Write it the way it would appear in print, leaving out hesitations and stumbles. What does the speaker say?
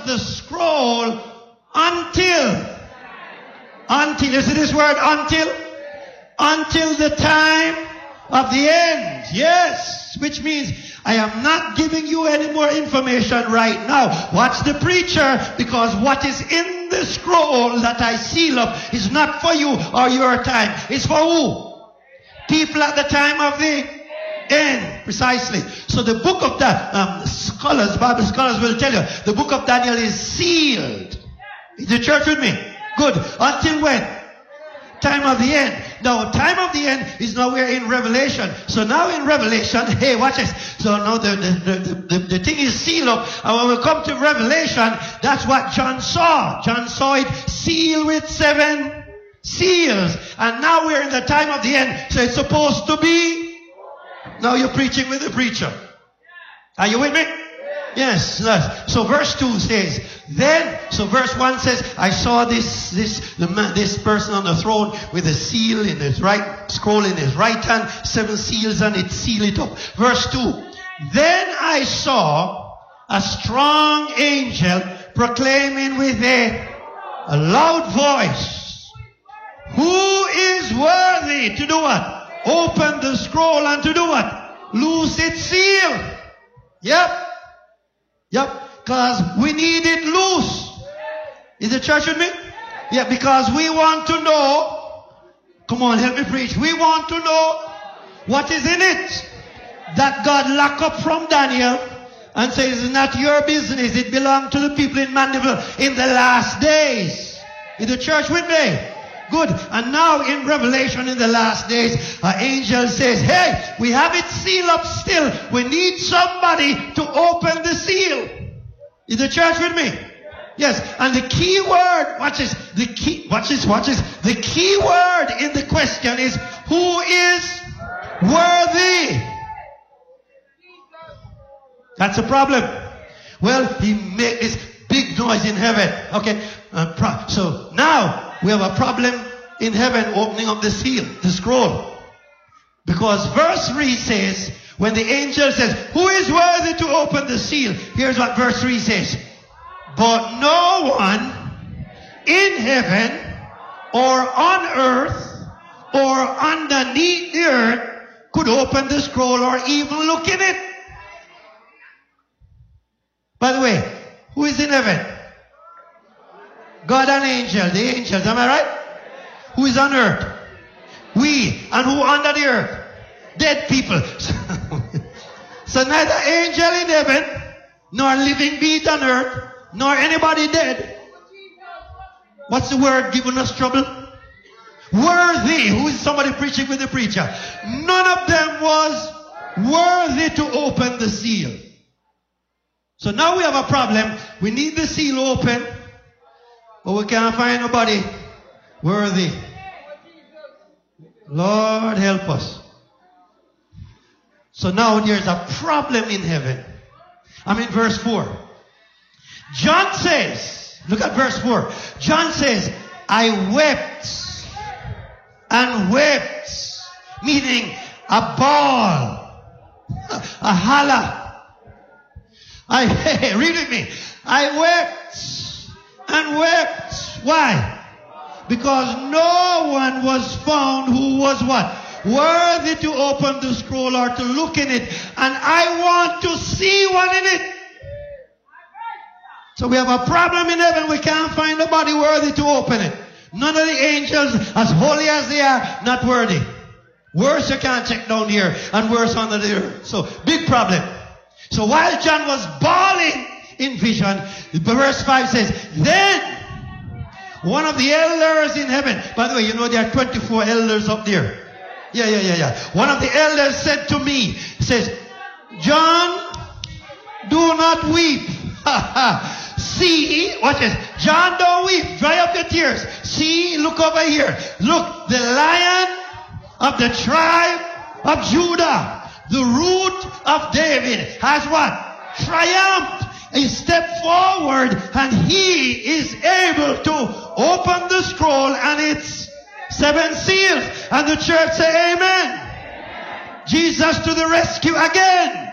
the scroll until, you see this word until the time of the end. Yes, which means I am not giving you any more information right now. Watch the preacher, because what is in the scroll that I seal up is not for you or your time. It's for who? People at the time of the end. Precisely. So the book of Bible scholars will tell you, the book of Daniel is sealed. Is the church with me? Good. Until when? Time of the end. Now, time of the end is now we're in Revelation. So now in Revelation, hey, watch this. So now the thing is sealed up. And when we come to Revelation, that's what John saw. John saw it sealed with 7 seals. And now we're in the time of the end. So it's supposed to be. Now you're preaching with the preacher. Are you with me? Yes. So verse 2 says, so verse 1 says, I saw this person on the throne with a seal in his right, scroll in his right hand, 7 seals, and it sealed it up. Verse 2, then I saw a strong angel proclaiming with a loud voice, who is worthy to do what? Open the scroll and to do what? Loose its seal. Yep. Because we need it loose. Is the church with me? Yeah, because we want to know. Come on, help me preach. We want to know what is in it that God locked up from Daniel and says it's not your business. It belongs to the people in Mandeville in the last days. Is the church with me? Good. And now in Revelation in the last days, an angel says, hey, we have it sealed up still. We need somebody to open the seal. Is the church with me? Yes. And the key word, watch this. The key word in the question is, who is worthy? That's a problem. Well, he made this big noise in heaven. Okay. So now we have a problem in heaven opening up the seal, the scroll. Because verse 3 says, when the angel says, who is worthy to open the seal? Here's what verse 3 says. But no one in heaven or on earth or underneath the earth could open the scroll or even look in it. By the way, who is in heaven? God and angel, the angels, am I right? Who is on earth? We. And who under the earth? Dead people. So neither angel in heaven, nor living being on earth, nor anybody dead. What's the word giving us trouble? Worthy. Who is somebody preaching with the preacher? None of them was worthy to open the seal. So now we have a problem. We need the seal open, but we can't find nobody worthy. Lord help us. So now there's a problem in heaven. I'm in verse 4. John says, look at verse 4. John says, I wept and wept, meaning a bawl, a holler. Read with me. I wept and wept. Why? Because no one was found who was what? Worthy to open the scroll or to look in it. And I want to see one in it. So we have a problem in heaven. We can't find nobody worthy to open it. None of the angels, as holy as they are, not worthy. Worse you can't check down here, and worse under the earth. So big problem. So while John was bawling in vision, verse 5 says, then one of the elders in heaven, by the way, you know there are 24 elders up there. Yeah. One of the elders said to me, says, John, do not weep. See, watch this. John, don't weep. Dry up your tears. See, look over here. Look, the Lion of the tribe of Judah, the root of David, has what? Triumphed. He stepped forward and he is able to open the scroll and its 7 seals. And the church say amen. Jesus to the rescue again.